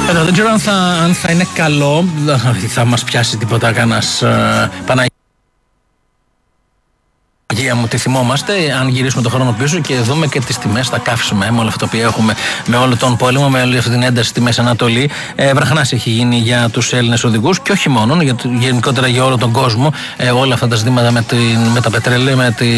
Πέτρα, δεν ξέρω αν θα είναι καλό, θα μας πιάσει τίποτα κανένας Παναγία μου, τι θυμόμαστε, αν γυρίσουμε τον χρόνο πίσω και δούμε και τις τιμές στα καύσιμα, με όλα αυτά που έχουμε, με όλο τον πόλεμο, με όλη αυτή την ένταση στη Μέση Ανατολή. Βραχνάς έχει γίνει για τους Έλληνες οδηγούς και όχι μόνο, γενικότερα για όλο τον κόσμο, όλα αυτά τα ζητήματα με τα πετρέλαια,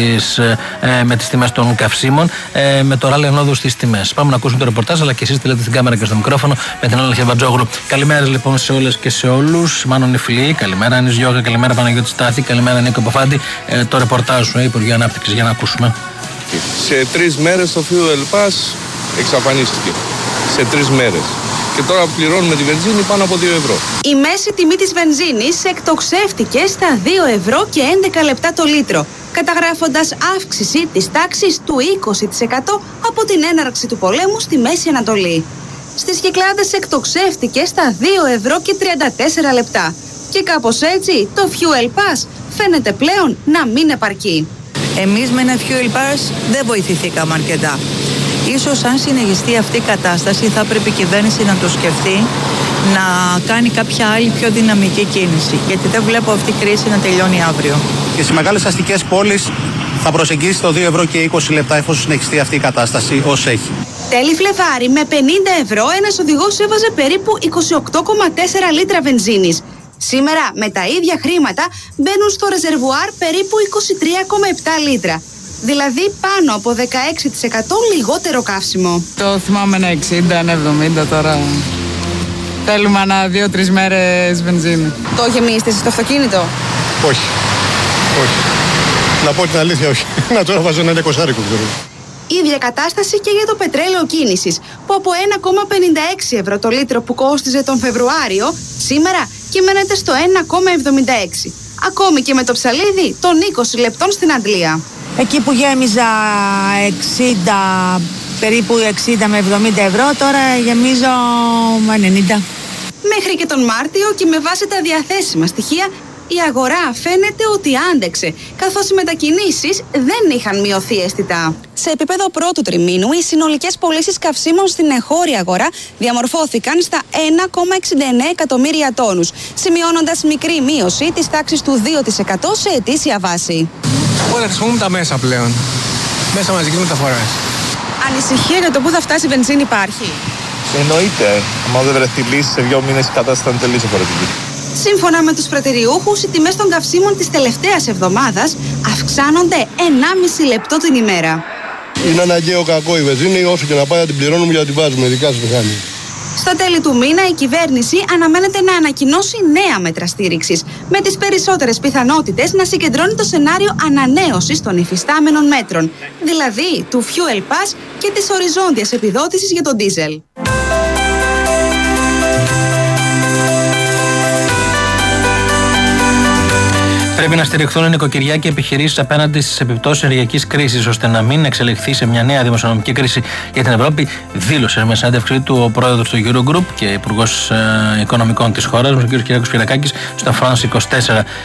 με τις τιμές των καυσίμων, με το ράλι ανόδου στις τιμές. Πάμε να ακούσουμε το ρεπορτάζ, αλλά και εσείς τη λέτε στην κάμερα και στο μικρόφωνο με την Όλα Χεβατζόγλου. Καλημέρα λοιπόν σε όλες και σε όλους. Μάνον Ιφλή, καλημέρα Νης Γιώργα, καλημέρα Παναγιώτη Στάθη, καλημέρα Νίκο Παφάντη. Το ρεπορτάζ σου, Υπουργείο Ανάπτυξης, για να ακούσουμε. Σε 3 μέρες το Fuel Pass εξαφανίστηκε. Σε 3 μέρες. Και τώρα πληρώνουμε τη βενζίνη πάνω από 2 ευρώ. Η μέση τιμή της βενζίνης εκτοξεύτηκε στα 2 ευρώ και 11 λεπτά το λίτρο, καταγράφοντας αύξηση της τάξης του 20% από την έναρξη του πολέμου στη Μέση Ανατολή. Στις Κυκλάδες εκτοξεύτηκε στα 2 ευρώ και 34 λεπτά. Και κάπως έτσι το Fuel Pass φαίνεται πλέον να μην επαρκεί. Εμείς με ένα Fuel Pass δεν βοηθηθήκαμε αρκετά. Ίσως αν συνεχιστεί αυτή η κατάσταση θα πρέπει η κυβέρνηση να το σκεφτεί, να κάνει κάποια άλλη πιο δυναμική κίνηση. Γιατί δεν βλέπω αυτή η κρίση να τελειώνει αύριο. Και στις μεγάλες αστικές πόλεις θα προσεγγίσει το 2 ευρώ και 20 λεπτά εφόσον συνεχιστεί αυτή η κατάσταση ως έχει. Τέλη Φλεβάρι με 50 ευρώ ένας οδηγός έβαζε περίπου 28,4 λίτρα βενζίνης. Σήμερα με τα ίδια χρήματα μπαίνουν στο ρεζερβουάρ περίπου 23,7 λίτρα. Δηλαδή πάνω από 16% λιγότερο καύσιμο. Το θυμάμαι ένα 60, ένα 70 τώρα. Θέλουμε ανά 2-3 μέρες βενζίνη. Το γεμίσετε στο αυτοκίνητο? Όχι. Να πω την αλήθεια, όχι. Να τώρα βάζω ένα 20άρικο, ξέρω. Ίδια κατάσταση και για το πετρέλαιο κίνησης, που από 1,56 ευρώ το λίτρο που κόστιζε τον Φεβρουάριο, σήμερα κυμαίνεται στο 1,76. Ακόμη και με το ψαλίδι των 20 λεπτών στην Αντλία. Εκεί που γέμιζα 60, περίπου 60 με 70 ευρώ, τώρα γεμίζω 90. Μέχρι και τον Μάρτιο και με βάση τα διαθέσιμα στοιχεία, η αγορά φαίνεται ότι άντεξε, καθώς οι μετακινήσεις δεν είχαν μειωθεί αισθητά. Σε επίπεδο πρώτου τριμήνου, οι συνολικές πωλήσεις καυσίμων στην εγχώρια αγορά διαμορφώθηκαν στα 1,69 εκατομμύρια τόνους, σημειώνοντας μικρή μείωση της τάξης του 2% σε ετήσια βάση. Όλα χρησιμοποιούμε τα μέσα πλέον. Μέσα μαζικής μεταφοράς. Ανησυχία για το πού θα φτάσει η βενζίνη υπάρχει? Εννοείται. Αν δεν βρεθεί λύση σε 2 μήνες η κατάσταση ήταν τελείως διαφορετική. Σύμφωνα με τους πρατηριούχους, οι τιμές των καυσίμων της τελευταίας εβδομάδας αυξάνονται 1,5 λεπτό την ημέρα. Είναι αναγκαίο κακό η βενζίνη, όσο και να πάει να την πληρώνουμε γιατί την βάζουμε ειδικά στη μηχανή. Στα τέλη του μήνα η κυβέρνηση αναμένεται να ανακοινώσει νέα μέτρα στήριξης, με τις περισσότερες πιθανότητες να συγκεντρώνει το σενάριο ανανέωσης των υφιστάμενων μέτρων, δηλαδή του Fuel Pass και της οριζόντιας επιδότησης για τον ντίζελ. Πρέπει να στηριχθούν οι νοικοκυριά και επιχειρήσεις απέναντι στις επιπτώσεις ενεργειακής κρίσης, ώστε να μην εξελιχθεί σε μια νέα δημοσιονομική κρίση για την Ευρώπη, δήλωσε με συνέντευξή του ο πρόεδρος του Eurogroup και υπουργός οικονομικών της χώρας, ο κ. Κυριάκος Πυρακάκης, στο France 24.